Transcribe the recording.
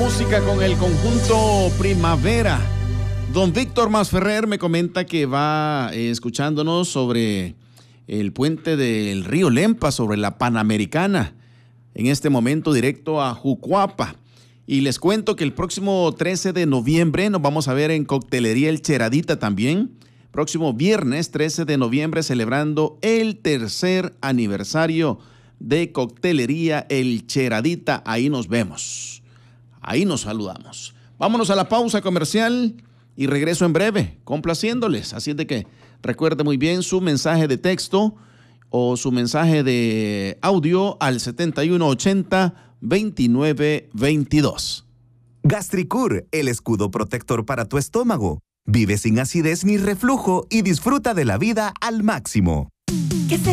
música con el conjunto Primavera. Don Víctor Masferrer me comenta que va escuchándonos sobre el puente del río Lempa, sobre la Panamericana, en este momento directo a Jucuapa. Y les cuento que el próximo 13 de noviembre nos vamos a ver en Coctelería El Cheradita también. Próximo viernes 13 de noviembre, celebrando el tercer aniversario de Coctelería El Cheradita. Ahí nos vemos. Ahí nos saludamos. Vámonos a la pausa comercial y regreso en breve, complaciéndoles. Así es de que recuerde muy bien su mensaje de texto o su mensaje de audio al 7180-2922. Gastricur, el escudo protector para tu estómago. Vive sin acidez ni reflujo y disfruta de la vida al máximo. ¿Qué